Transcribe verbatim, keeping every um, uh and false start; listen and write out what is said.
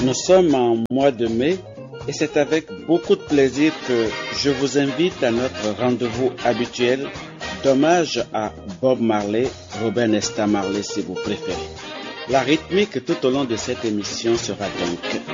Nous sommes en mois de mai et c'est avec beaucoup de plaisir que je vous invite à notre rendez-vous habituel d'hommage à Bob Marley, Robert Nesta Marley si vous préférez. La rythmique tout au long de cette émission sera donc